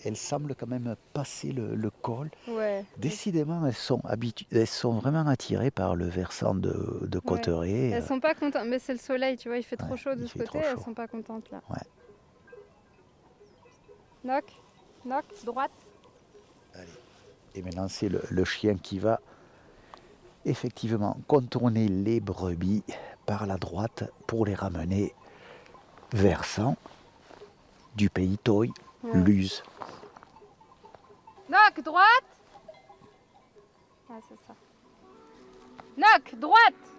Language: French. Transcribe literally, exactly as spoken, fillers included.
elles semblent quand même passer le, le col. Ouais. Décidément, elles sont, habitu- elles sont vraiment attirées par le versant de, de Ouais. Cauterets. Elles euh, sont pas contentes, mais c'est le soleil, tu vois, il fait trop ouais, chaud de il ce fait côté, trop elles chaud. sont pas contentes là. Ouais. Knock, knock, droite. Allez. Et maintenant, c'est le, le chien qui va effectivement contourner les brebis par la droite pour les ramener versant du pays Toy, Ouais. Luz. Knock, droite. Ah, c'est ça. Knock, droite.